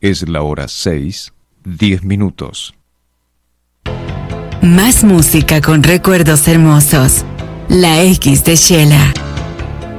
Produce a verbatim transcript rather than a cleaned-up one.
Es la hora seis, diez minutos. Más música con recuerdos hermosos. La X de Shela.